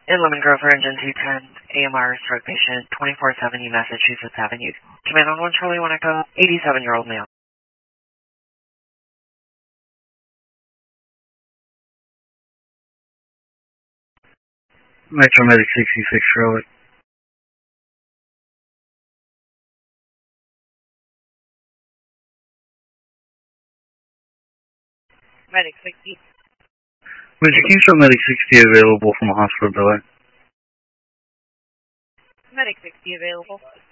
In Lemon Grove, Engine 210, AMR, stroke patient, 2470 Massachusetts Avenue. Command on 1 Charlie 1 Echo, 87-year-old male. Metro Medic 66 Charlotte. Medic 60. Would you keep some Medic 60 available from the hospital building? Medic 60 available.